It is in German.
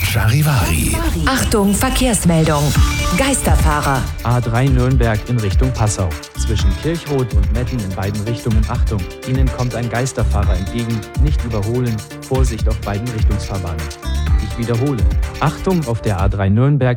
Charivari. Achtung, Verkehrsmeldung. Geisterfahrer. A3 Nürnberg in Richtung Passau. Zwischen Kirchroth und Metten in beiden Richtungen Achtung. Ihnen kommt ein Geisterfahrer entgegen. Nicht überholen. Vorsicht auf beiden Richtungsfahrbahnen. Ich wiederhole. Achtung auf der A3 Nürnberg